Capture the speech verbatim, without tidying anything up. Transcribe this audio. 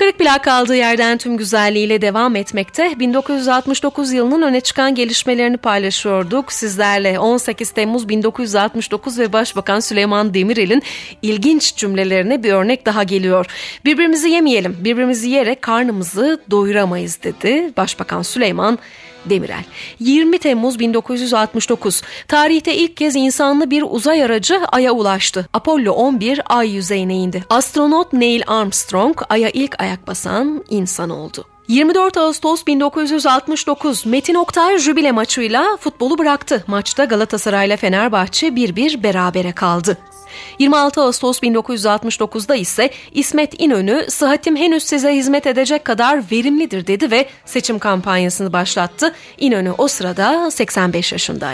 Kırık plak kaldığı yerden tüm güzelliğiyle devam etmekte. bin dokuz yüz altmış dokuz yılının öne çıkan gelişmelerini paylaşıyorduk sizlerle. on sekiz Temmuz bin dokuz yüz altmış dokuz ve Başbakan Süleyman Demirel'in ilginç cümlelerine bir örnek daha geliyor. Birbirimizi yemeyelim, birbirimizi yiyerek karnımızı doyuramayız dedi Başbakan Süleyman Demirel. yirmi Temmuz bin dokuz yüz altmış dokuz. Tarihte ilk kez insanlı bir uzay aracı Ay'a ulaştı. Apollo on bir Ay yüzeyine indi. Astronot Neil Armstrong Ay'a ilk ayak basan insan oldu. yirmi dört Ağustos bin dokuz yüz altmış dokuz. Metin Oktay jübile maçıyla futbolu bıraktı. Maçta Galatasaray'la Fenerbahçe bir bir berabere kaldı. yirmi altı Ağustos bin dokuz yüz altmış dokuzda ise İsmet İnönü sıhhatim henüz size hizmet edecek kadar verimlidir dedi ve seçim kampanyasını başlattı. İnönü o sırada seksen beş yaşındaydı.